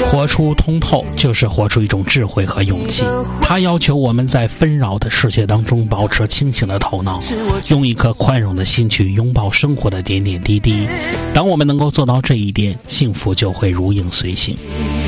活出通透，就是活出一种智慧和勇气。它要求我们在纷扰的世界当中保持清醒的头脑，用一颗宽容的心去拥抱生活的点点滴滴。当我们能够做到这一点，幸福就会如影随形。